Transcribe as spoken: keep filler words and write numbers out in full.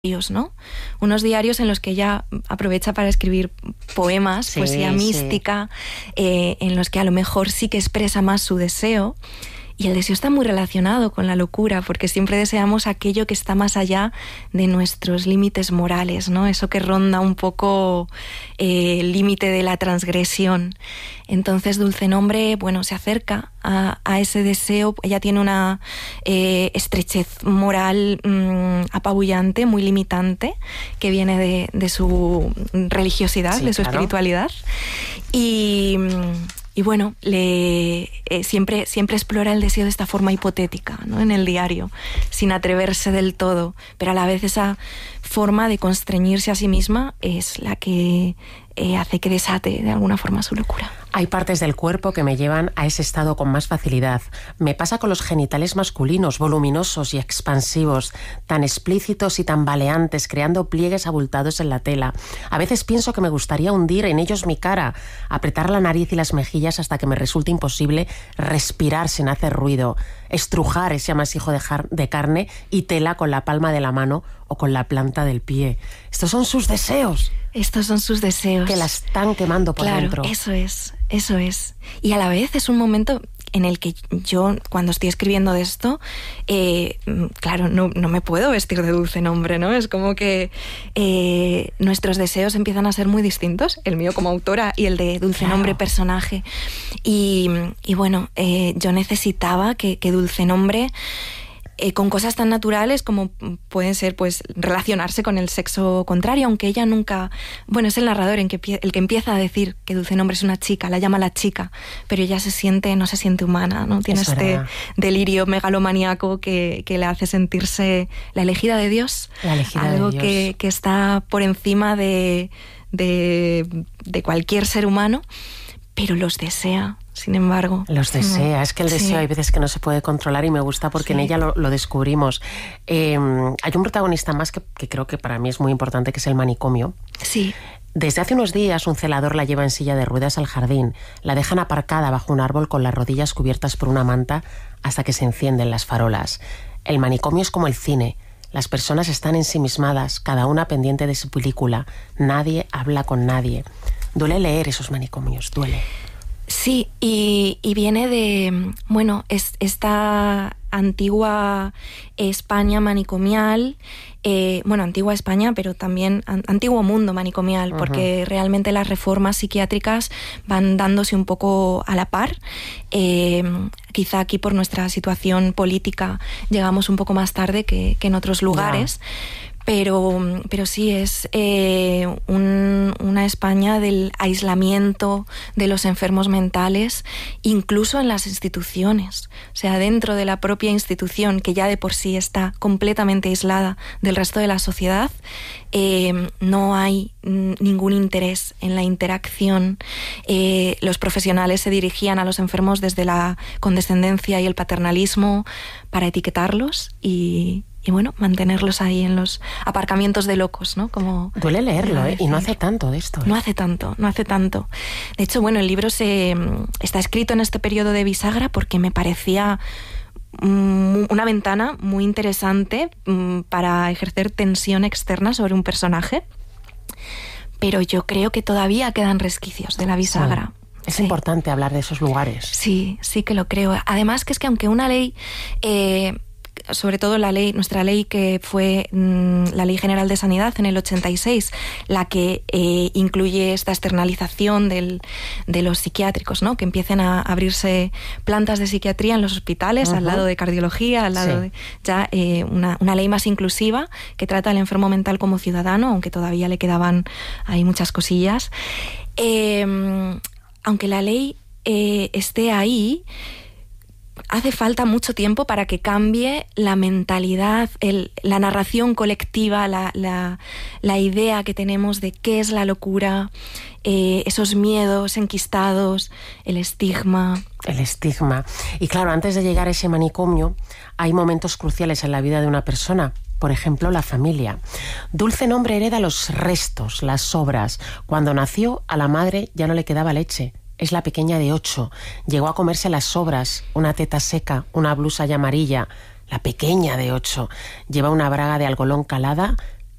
¿no? Unos diarios en los que ella aprovecha para escribir poemas, sí, poesía sí. mística, eh, en los que a lo mejor sí que expresa más su deseo. Y el deseo está muy relacionado con la locura, porque siempre deseamos aquello que está más allá de nuestros límites morales, ¿no? Eso que ronda un poco eh, el límite de la transgresión. Entonces Dulce Nombre, bueno, se acerca a, a ese deseo. Ella tiene una eh, estrechez moral mmm, apabullante, muy limitante, que viene de, de su religiosidad, sí, de su claro. espiritualidad. Y... Y bueno, le, eh, siempre, siempre explora el deseo de esta forma hipotética, ¿no? En el diario, sin atreverse del todo, pero a la vez esa forma de constreñirse a sí misma es la que eh, hace que desate de alguna forma su locura. Hay partes del cuerpo que me llevan a ese estado con más facilidad. Me pasa con los genitales masculinos, voluminosos y expansivos, tan explícitos y tan baleantes, creando pliegues abultados en la tela. A veces pienso que me gustaría hundir en ellos mi cara, apretar la nariz y las mejillas hasta que me resulte imposible respirar sin hacer ruido, estrujar ese amasijo de, de carne y tela con la palma de la mano o con la planta del pie. Estos son sus deseos. Estos son sus deseos. Que la están quemando por claro, dentro. Eso es, eso es. Y a la vez es un momento en el que yo, cuando estoy escribiendo de esto, eh, claro, no, no me puedo vestir de Dulce Nombre, ¿no? Es como que eh, nuestros deseos empiezan a ser muy distintos, el mío como autora y el de Dulce claro. Nombre personaje. Y, y bueno, eh, yo necesitaba que, que Dulce Nombre... Eh, con cosas tan naturales como pueden ser pues relacionarse con el sexo contrario, aunque ella nunca... Bueno, es el narrador en que, el que empieza a decir que Dulce Nombre es una chica, la llama la chica, pero ella se siente, no se siente humana, ¿no? Tiene es este verdad. delirio megalomaníaco que, que le hace sentirse la elegida de Dios, la elegida algo de Dios. Que, que está por encima de, de, de cualquier ser humano, pero los desea. Sin embargo. Los desea. Es que el deseo sí. hay veces que no se puede controlar y me gusta porque sí. en ella lo, lo descubrimos. Eh, hay un protagonista más que, que creo que para mí es muy importante, que es el manicomio. Sí. Desde hace unos días un celador la lleva en silla de ruedas al jardín. La dejan aparcada bajo un árbol con las rodillas cubiertas por una manta hasta que se encienden las farolas. El manicomio es como el cine. Las personas están ensimismadas, cada una pendiente de su película. Nadie habla con nadie. Duele leer esos manicomios, duele. Sí, y, y viene de, bueno, es, esta antigua España manicomial, eh, bueno, antigua España, pero también an, antiguo mundo manicomial, uh-huh. porque realmente las reformas psiquiátricas van dándose un poco a la par. Eh, quizá aquí por nuestra situación política llegamos un poco más tarde que, que en otros lugares. Yeah. Pero, pero sí, es eh, un, una España del aislamiento de los enfermos mentales, incluso en las instituciones. O sea, dentro de la propia institución, que ya de por sí está completamente aislada del resto de la sociedad, eh, no hay ningún interés en la interacción. Eh, los profesionales se dirigían a los enfermos desde la condescendencia y el paternalismo para etiquetarlos y... Y bueno, mantenerlos ahí en los aparcamientos de locos, ¿no? Como duele leerlo, ¿eh? Y no hace tanto de esto. ¿eh? No hace tanto, no hace tanto. De hecho, bueno, el libro se está escrito en este periodo de bisagra porque me parecía una ventana muy interesante para ejercer tensión externa sobre un personaje. Pero yo creo que todavía quedan resquicios de la bisagra. Sí. Es sí. importante hablar de esos lugares. Sí, sí que lo creo. Además que es que aunque una ley... Eh, sobre todo la ley, nuestra ley que fue mmm, la Ley General de Sanidad en el ochenta y seis, la que eh, incluye esta externalización del, de los psiquiátricos, ¿no? Que empiecen a abrirse plantas de psiquiatría en los hospitales, uh-huh. al lado de cardiología, al lado sí. de ya eh, una, una ley más inclusiva que trata al enfermo mental como ciudadano, aunque todavía le quedaban ahí muchas cosillas. Eh, aunque la ley eh, esté ahí, hace falta mucho tiempo para que cambie la mentalidad, el, la narración colectiva, la, la, la idea que tenemos de qué es la locura, eh, esos miedos enquistados, el estigma. El estigma. Y claro, antes de llegar a ese manicomio, hay momentos cruciales en la vida de una persona. Por ejemplo, la familia. Dulce Nombre hereda los restos, las sobras. Cuando nació, a la madre ya no le quedaba leche. Es la pequeña de ocho. Llegó a comerse las sobras, una teta seca, una blusa ya amarilla. La pequeña de ocho. Lleva una braga de algodón calada,